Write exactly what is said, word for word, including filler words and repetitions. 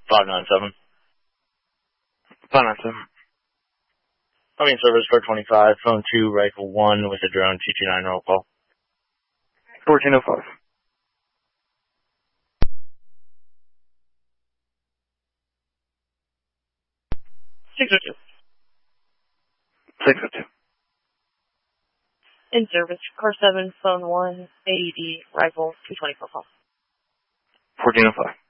five nine seven. five nine seven. Coming in service four twenty-five, phone two, rifle one with a drone, two two nine roll call. fourteen oh five. six oh two. six oh two. In service, car seven, phone one, A E D, rifle, two twenty-four call. fourteen oh five.